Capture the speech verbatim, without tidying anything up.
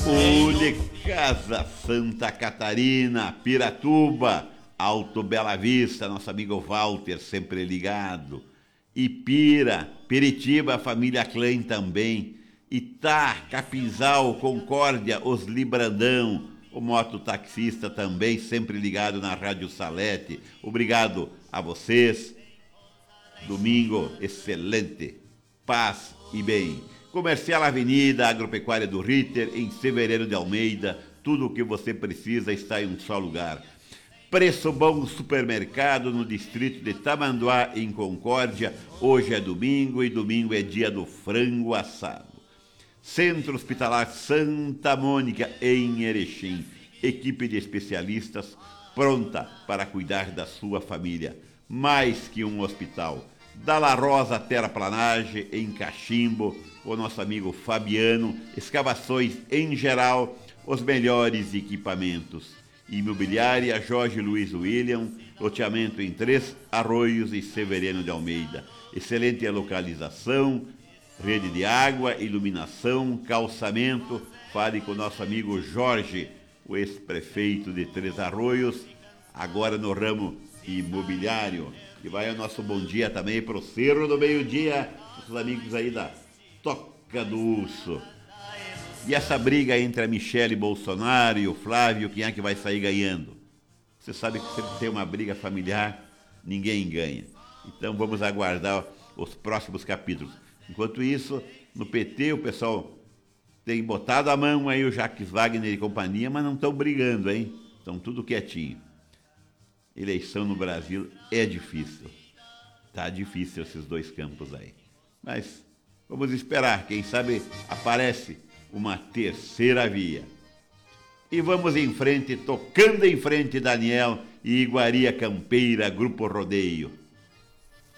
O de Casa Santa Catarina, Piratuba, Alto Bela Vista, nosso amigo Walter, sempre ligado. Ipira, Peritiba, família Klein também. Itá, Capinzal, Concórdia, Os Librandão, o mototaxista também, sempre ligado na Rádio Salete. Obrigado a vocês. Domingo excelente, paz e bem. Comercial Avenida Agropecuária do Ritter, em Severiano de Almeida. Tudo o que você precisa está em um só lugar. Preço Bom Supermercado no distrito de Tamanduá, em Concórdia. Hoje é domingo e domingo é dia do frango assado. Centro Hospitalar Santa Mônica, em Erechim. Equipe de especialistas pronta para cuidar da sua família. Mais que um hospital. Da La Rosa Terraplanagem, em Cachimbo, o nosso amigo Fabiano. Escavações em geral, os melhores equipamentos. Imobiliária Jorge Luiz William, loteamento em Três Arroios e Severiano de Almeida. Excelente localização, rede de água, iluminação, calçamento. Fale com o nosso amigo Jorge, o ex-prefeito de Três Arroios, agora no ramo imobiliário. E vai o nosso bom dia também para o Cerro do Meio-Dia, os amigos aí da Toca do Urso. E essa briga entre a Michele Bolsonaro e o Flávio, quem é que vai sair ganhando? Você sabe que sempre tem uma briga familiar, ninguém ganha. Então vamos aguardar os próximos capítulos. Enquanto isso, no P T o pessoal tem botado a mão aí, o Jacques Wagner e companhia, mas não estão brigando, hein? Estão tudo quietinho. Eleição no Brasil é difícil. Tá difícil esses dois campos aí. Mas vamos esperar, quem sabe aparece uma terceira via. E vamos em frente, tocando em frente, Daniel e Iguaria Campeira, Grupo Rodeio.